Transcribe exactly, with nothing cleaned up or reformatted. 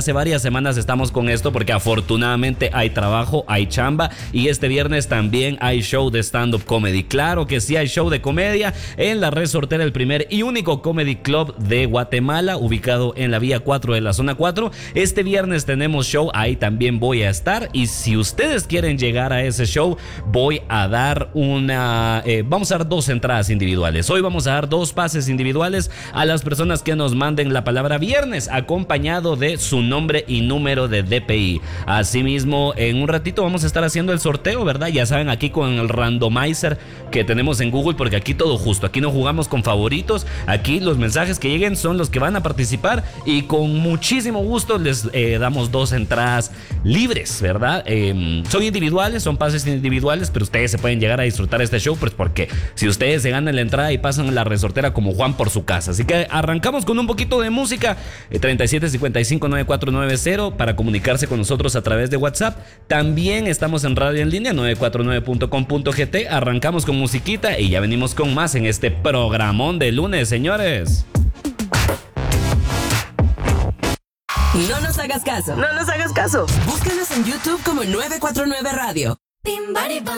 hace varias semanas estamos con esto porque afortunadamente hay trabajo, hay chamba y este viernes también hay show de stand-up comedy. Claro que sí hay show de comedia en la Resortera, el primer y único comedy club de Guatemala, ubicado en la vía cuatro de la zona cuatro. Este viernes tenemos show, ahí también voy a estar y si ustedes quieren llegar a ese show voy a dar una, eh, vamos a dar dos entradas individuales. Hoy vamos a dar dos pases individuales a las personas que nos manden la palabra viernes acompañado de su nombre y número de D P I. Asimismo, en un ratito vamos a estar haciendo el sorteo, ¿verdad? Ya saben, aquí con el randomizer que tenemos en Google, porque aquí todo justo, aquí no jugamos con favoritos, aquí los mensajes que lleguen son los que van a participar y con muchísimo gusto les eh, damos dos entradas libres, ¿verdad? Eh, son individuales, son pases individuales, pero ustedes se pueden llegar a disfrutar este show, pues porque si ustedes se ganan la entrada y pasan la Resortera como Juan por su casa. Así que arrancamos con un poquito de música. eh, treinta y siete cincuenta y cinco noventa y cuatro noventa para comunicarse con nosotros a través de WhatsApp. También estamos en radio en línea novecientos cuarenta y nueve punto com punto gt. Arrancamos con musiquita y ya venimos con más en este programón de lunes, señores. No nos hagas caso. No nos hagas caso. Búscanos en YouTube como novecientos cuarenta y nueve Radio.